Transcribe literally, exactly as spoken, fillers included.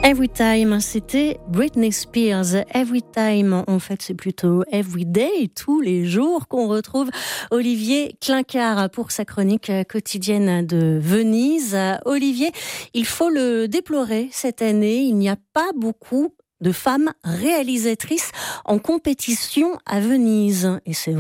Every Time, c'était Britney Spears. Every Time, en fait, c'est plutôt Every Day, tous les jours qu'on retrouve Olivier Klinkard pour sa chronique quotidienne de Venise. Olivier, il faut le déplorer cette année, il n'y a pas beaucoup de femmes réalisatrices en compétition à Venise. Et c'est